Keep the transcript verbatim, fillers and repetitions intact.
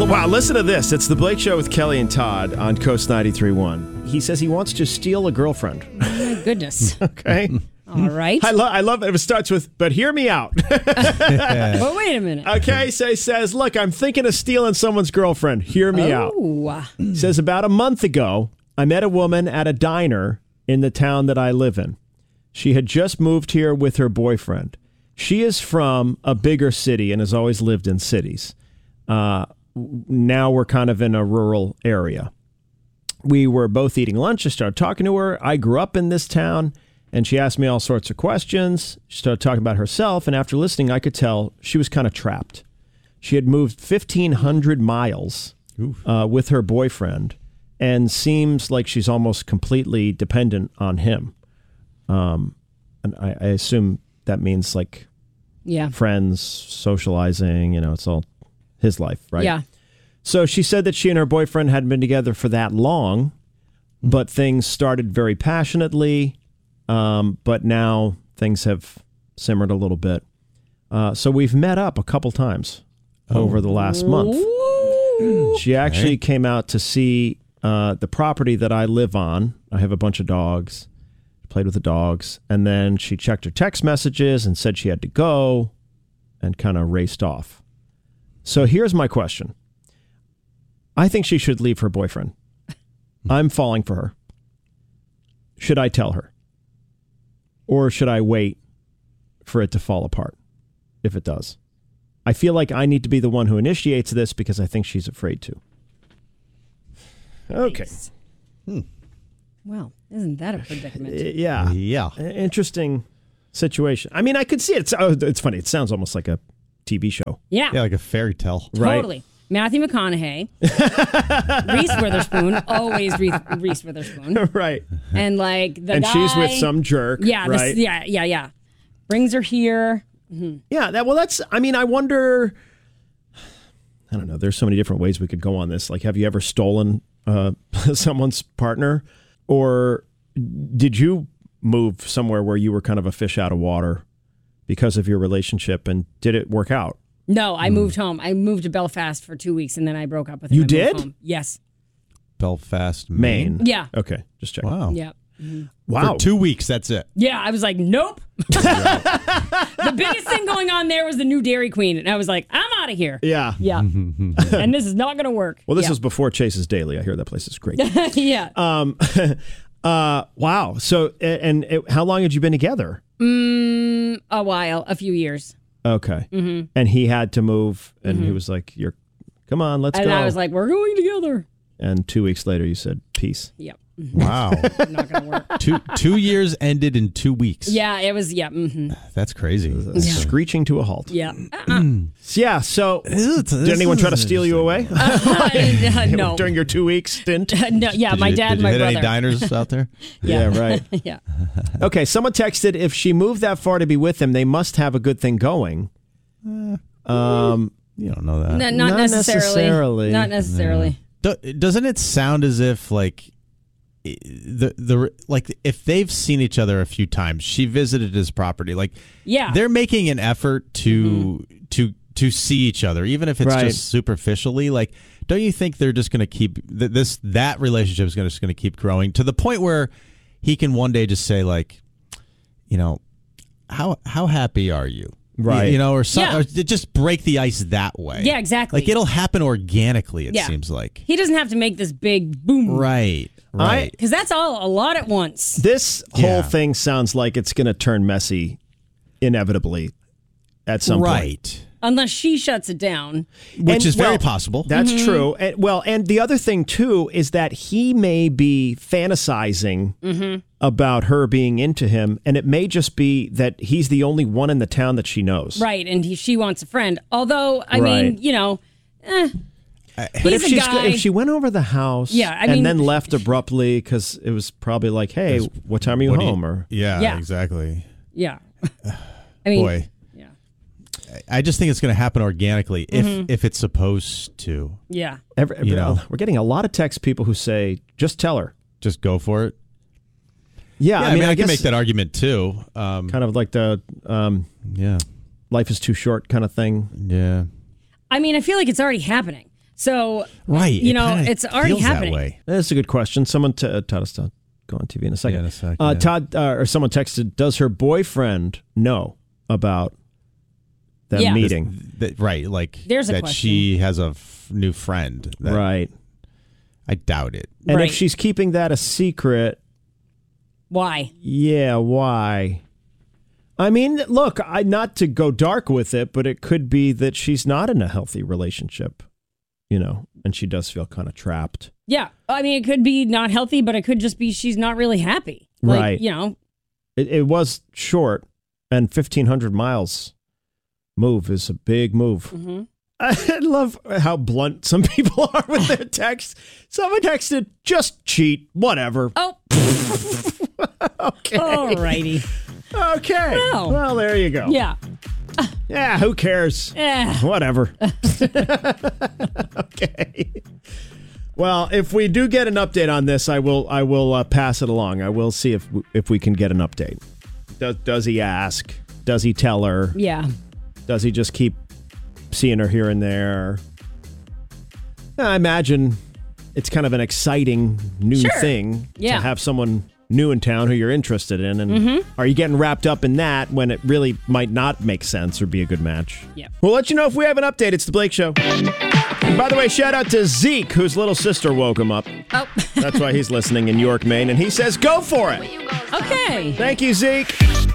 Wow, listen to this. It's the Blake Show with Kelly and Todd on Coast ninety-three point one. He says he wants to steal a girlfriend. Oh, my goodness. Okay. All right. I, lo- I love it. It starts with, but hear me out. Oh, wait a minute. Okay, so he says, look, I'm thinking of stealing someone's girlfriend. Hear me out. Oh. He says, about a month ago, I met a woman at a diner in the town that I live in. She had just moved here with her boyfriend. She is from a bigger city and has always lived in cities. Uh, now we're kind of in a rural area. We were both eating lunch. I started talking to her. I grew up in this town, and she asked me all sorts of questions. She started talking about herself, and after listening, I could tell she was kind of trapped. She had moved fifteen hundred miles uh, with her boyfriend and seems like she's almost completely dependent on him. Um, and I, I assume that means like Yeah. friends, socializing, you know, it's all his life, right? Yeah. So she said that she and her boyfriend hadn't been together for that long, but things started very passionately. Um, but now things have simmered a little bit. Uh, so we've met up a couple times oh. over the last month. Ooh. She actually came out to see uh, the property that I live on. I have a bunch of dogs. Played with the dogs. And then she checked her text messages and said she had to go and kind of raced off. So here's my question. I think she should leave her boyfriend. I'm falling for her. Should I tell her? Or should I wait for it to fall apart if it does? I feel like I need to be the one who initiates this because I think she's afraid to. Okay. Nice. Hmm. Well, isn't that a predicament? Uh, yeah. Yeah. Interesting situation. I mean, I could see it. It's, oh, it's funny. It sounds almost like a T V show. Yeah. Yeah, like a fairy tale. Right? Totally. Matthew McConaughey, Reese Witherspoon, always Reese, Reese Witherspoon, Right. and like the and guy, she's with some jerk. yeah, right? this, yeah, yeah, yeah. Brings her here. Mm-hmm. Yeah. That. Well, that's. I mean, I wonder. I don't know. There's so many different ways we could go on this. Like, have you ever stolen uh, someone's partner, or did you move somewhere where you were kind of a fish out of water because of your relationship, and did it work out? No, I moved home. I moved to Belfast for two weeks, and then I broke up with him. You I moved did? home. Yes. Belfast, Maine. Maine. Yeah. Okay. Just checking. Wow. Yeah. Mm-hmm. Wow. For two weeks, that's it. Yeah, I was like, nope. The biggest thing going on there was the new Dairy Queen, and I was like, I'm out of here. Yeah. Yeah. And this is not going to work. Well, this yeah. was before Chase's Daily. I hear that place is great. yeah. Um, uh, wow. So, and, and how long had you been together? Mm, a while, a few years. Okay. Mm-hmm. And he had to move, and Mm-hmm. he was like, "You're, come on, let's and go." And I was like, we're going together. And two weeks later, you said, "Peace." Yep. Wow. Not going to work. two two years ended in two weeks. Yeah, it was, yeah. Mm-hmm. That's crazy. Yeah. Screeching to a halt. Yeah. Uh-uh. Yeah. So, did anyone try to steal you away? Uh, no. During your two week stint? no. Yeah, Did my you, dad, did you my hit brother. any diners out there? Yeah. Yeah, right. yeah. Okay, someone texted, if she moved that far to be with him, they must have a good thing going. Um, You don't know that. No, not, Not necessarily. necessarily. Not necessarily. Do- Doesn't it sound as if like i- the the like if they've seen each other a few times, she visited his property, like Yeah. they're making an effort to to to see each other, even if it's Right. just superficially. Like, don't you think they're just going to keep th- this that relationship is going to just going to keep growing to the point where he can one day just say like, you know, how how happy are you? Right. You, you know, or, some, Yeah. or just break the ice that way. Yeah, exactly. Like it'll happen organically. It Yeah. seems like. He doesn't have to make this big boom. Right. Right. Because that's all a lot at once. this whole Yeah. thing sounds like it's going to turn messy inevitably at some point. right. Unless she shuts it down. Which And, is very well, possible. That's Mm-hmm. true. And, well, and the other thing, too, is that he may be fantasizing Mm-hmm. about her being into him, and it may just be that he's the only one in the town that she knows. Right. And he, she wants a friend. Although, I Right. mean, you know, eh, But he's if, a she's, guy. if she went over the house Yeah, I and mean- then left abruptly because it was probably like, hey, what time are you What do you- home? or yeah, Yeah. exactly. yeah. I mean, Boy, yeah. I just think it's going to happen organically if Mm-hmm. if it's supposed to. Yeah. every, You know. We're getting a lot of text people who say, just tell her. Just go for it. Yeah, Yeah, I mean, I, can guess make that argument too. Um, kind of like the um, yeah, life is too short kind of thing. yeah. I mean, I feel like it's already happening. So, Right. you it know, kinda it's already feels happening. That way. That's a good question. Someone, t- uh, Todd, us go on T V in a second. Yeah, in a second, uh, yeah. Todd, uh, or someone texted, does her boyfriend know about them Yeah. meeting? That, right. Like There's a that question. she has a f- new friend. That, Right. I doubt it. And Right. if she's keeping that a secret, Why? yeah, why? I mean, look, I not to go dark with it, but it could be that she's not in a healthy relationship, you know, and she does feel kind of trapped. Yeah. I mean, it could be not healthy, but it could just be she's not really happy. Like, Right. you know, It, it was short, and fifteen hundred miles move is a big move. mm-hmm. I love how blunt some people are with their texts. Someone texted, just cheat, whatever. Oh, Okay. all righty. Okay. Well. well, there you go. Yeah. Yeah, who cares? Eh. Whatever. Okay. Well, if we do get an update on this, I will I will uh, pass it along. I will see if if we can get an update. Does does he ask? Does he tell her? Yeah. Does he just keep seeing her here and there? I imagine it's kind of an exciting new Sure. thing Yeah. to have someone new in town who you're interested in. And are you getting wrapped up in that when it really might not make sense or be a good match? Yeah. We'll let you know if we have an update. It's The Blake Show. And by the way, shout out to Zeke, whose little sister woke him up. Oh, That's why he's listening in York, Maine. And he says, go for it. okay. Thank you, Zeke.